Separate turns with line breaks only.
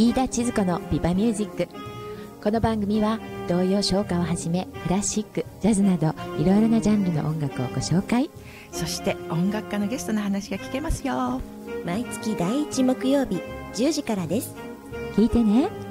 飯田千鶴子のビバミュージック。この番組は童謡唱歌をはじめクラシック、ジャズなどいろいろなジャンルの音楽をご紹介。
そして音楽家のゲストの話が聞けますよ。
毎月第1木曜日10時からです。
聞いてね。